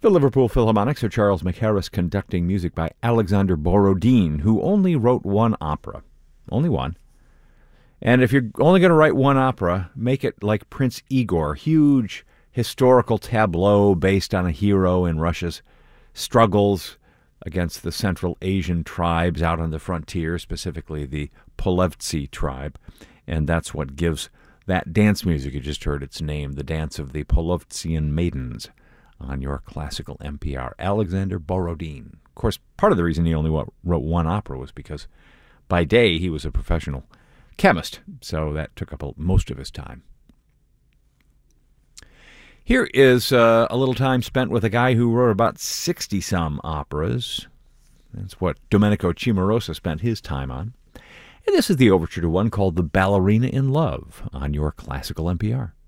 The Liverpool Philharmonic, Sir Charles Mackerras conducting music by Alexander Borodin, who only wrote one opera. Only one. And if you're only going to write one opera, make it like Prince Igor, huge historical tableau based on a hero in Russia's struggles against the Central Asian tribes out on the frontier, specifically the Polevtsi tribe. And that's what gives that dance music you just heard its name, the Dance of the Polovtsian Maidens, on your classical NPR. Alexander Borodin. Of course, part of the reason he only wrote one opera was because by day he was a professional chemist, so that took up most of his time. Here is a little time spent with a guy who wrote about 60-some operas. That's what Domenico Cimarosa spent his time on. And this is the overture to one called The Ballerina in Love on your classical NPR.